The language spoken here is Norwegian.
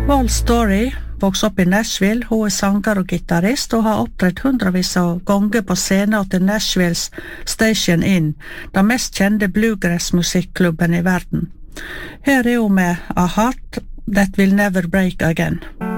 Wall Story vokste opp i Nashville. Hun sanger og gitarrist og har opptrådt hundrevis av ganger på scenen til Nashvilles Station Inn, den mest kjente bluegrass-musikklubben i verden. Her er hun med A Heart That Will Never Break Again.